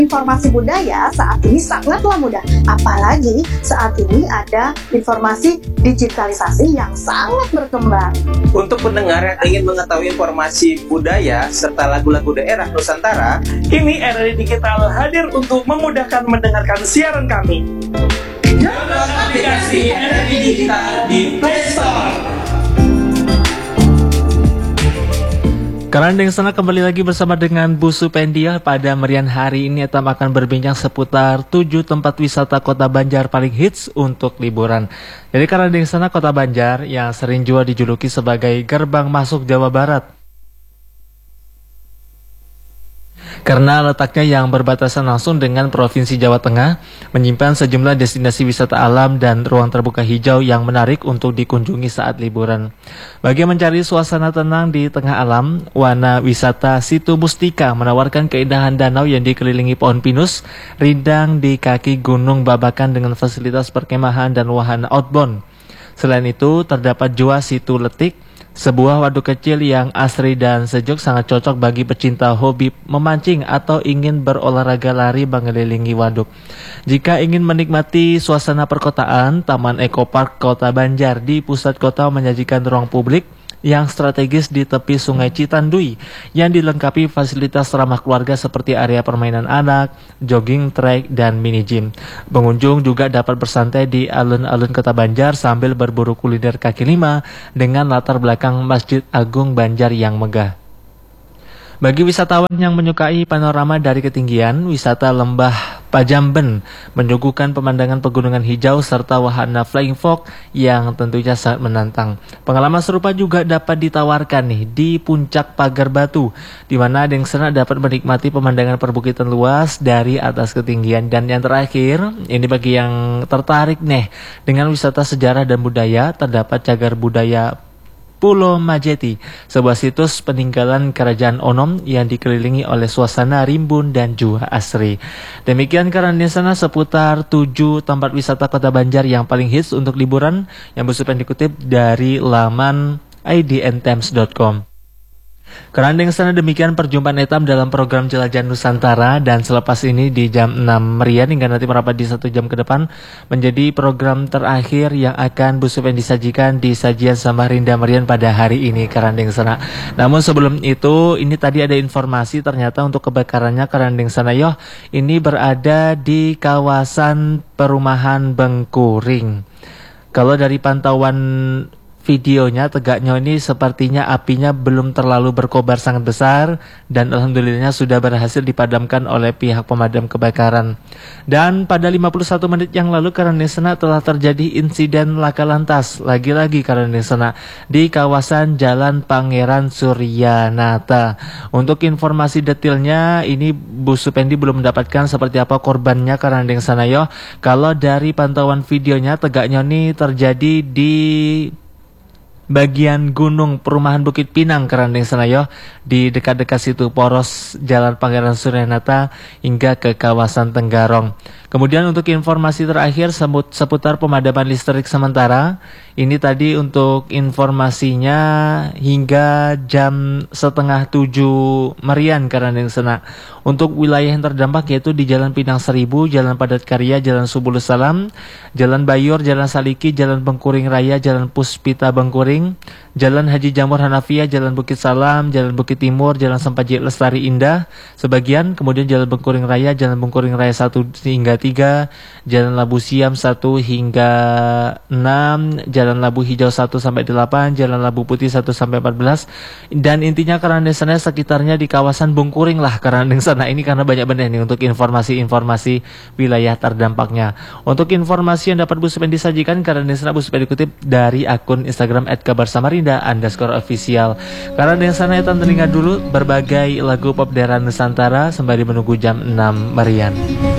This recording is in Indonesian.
Informasi budaya saat ini sangatlah mudah, apalagi saat ini ada informasi digitalisasi yang sangat berkembang. Untuk pendengar yang ingin mengetahui informasi budaya serta lagu-lagu daerah Nusantara, kini RRI Digital hadir untuk memudahkan mendengarkan siaran kami. download aplikasi RRI Digital di Play Store. Karandeng Sana kembali lagi bersama dengan Bu Supendia. Pada merian hari ini Etam akan berbincang seputar 7 tempat wisata Kota Banjar paling hits untuk liburan. Jadi Karandeng Sana, Kota Banjar yang sering juga dijuluki sebagai gerbang masuk Jawa Barat, karena letaknya yang berbatasan langsung dengan Provinsi Jawa Tengah, menyimpan sejumlah destinasi wisata alam dan ruang terbuka hijau yang menarik untuk dikunjungi saat liburan. Bagi mencari suasana tenang di tengah alam, Wana Wisata Situ Mustika menawarkan keindahan danau yang dikelilingi pohon pinus, rindang di kaki Gunung Babakan dengan fasilitas perkemahan dan wahana outbound. Selain itu, terdapat Jua Situ Letik, sebuah waduk kecil yang asri dan sejuk, sangat cocok bagi pecinta hobi memancing atau ingin berolahraga lari mengelilingi waduk. Jika ingin menikmati suasana perkotaan, Taman Eco Park Kota Banjar di pusat kota menyajikan ruang publik yang strategis di tepi Sungai Citandui yang dilengkapi fasilitas ramah keluarga seperti area permainan anak, jogging track, dan mini gym. Pengunjung juga dapat bersantai di alun-alun Kota Banjar sambil berburu kuliner kaki lima dengan latar belakang Masjid Agung Banjar yang megah. Bagi wisatawan yang menyukai panorama dari ketinggian, wisata Lembah Pajamben menyuguhkan pemandangan pegunungan hijau serta wahana flying fox yang tentunya sangat menantang. Pengalaman serupa juga dapat ditawarkan nih di Puncak Pagar Batu, di mana Deng Sana dapat menikmati pemandangan perbukitan luas dari atas ketinggian. Dan yang terakhir, ini bagi yang tertarik nih dengan wisata sejarah dan budaya, terdapat Cagar Budaya Pulau Majeti, sebuah situs peninggalan Kerajaan Onom yang dikelilingi oleh suasana rimbun dan jua asri. Demikian Karandeng Sana seputar 7 tempat wisata Kota Banjar yang paling hits untuk liburan yang bisa dikutip dari laman idntimes.com. Karandeng Sana, demikian perjumpaan Etam dalam program Jelajah Nusantara, dan selepas ini di jam 6 merian hingga nanti merapat di 1 jam ke depan menjadi program terakhir yang akan Bu Supen disajikan di sajian Samarinda Merian pada hari ini Karandeng Sana. Namun sebelum itu, ini tadi ada informasi ternyata untuk kebakarannya Karandeng Sana yoh ini berada di kawasan perumahan Bengkuring. Kalau dari pantauan videonya, tegaknya ini sepertinya apinya belum terlalu berkobar sangat besar dan alhamdulillahnya sudah berhasil dipadamkan oleh pihak pemadam kebakaran. Dan pada 51 menit yang lalu Karandeng Sana telah terjadi insiden laka lantas lagi-lagi Karandeng Sana di kawasan Jalan Pangeran Suryanata. Untuk informasi detailnya ini Bu Supendi belum mendapatkan seperti apa korbannya Karandeng Sana yo. Kalau dari pantauan videonya, tegaknya ini terjadi di bagian gunung perumahan Bukit Pinang Karandeng Sana yo, di dekat-dekat situ poros Jalan Pangeran Suryanata hingga ke kawasan Tenggarong. Kemudian untuk informasi terakhir seputar pemadaman listrik sementara, ini tadi untuk informasinya hingga jam 6:30 merian Karandeng Sana. Untuk wilayah yang terdampak yaitu di Jalan Pinang Seribu, Jalan Padat Karya, Jalan Subulus Salam, Jalan Bayur, Jalan Saliki, Jalan Bengkuring Raya, Jalan Puspita Bengkuring, Jalan Haji Jamur Hanafiah, Jalan Bukit Salam, Jalan Bukit Timur, Jalan Sempaji Lestari Indah sebagian, kemudian Jalan Bengkuring Raya, Jalan Bengkuring Raya 1 hingga 3, Jalan Labu Siam 1 hingga 6, Jalan Labu Hijau 1 sampai 8, Jalan Labu Putih 1 sampai 14. Dan intinya Karandeng Sana sekitarnya di kawasan Bengkuring lah Karandeng Sana ini, karena banyak benar nih untuk informasi-informasi wilayah terdampaknya. Untuk informasi yang dapat Bu Supen disajikan Karandeng Sana, Bu Supen dikutip dari akun Instagram @kabarsamarinda_official. Karandeng Sana Etam telinga dulu berbagai lagu pop daerah Nusantara sembari menunggu jam 6 merian.